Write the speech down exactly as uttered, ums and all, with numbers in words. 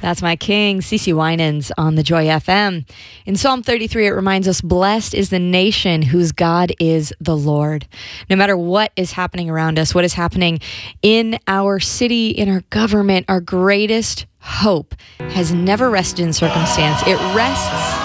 That's my king, CeCe Winans on the Joy F M. In Psalm thirty-three, it reminds us, blessed is the nation whose God is the Lord. No matter what is happening around us, what is happening in our city, in our government, our greatest hope has never rested in circumstance. It rests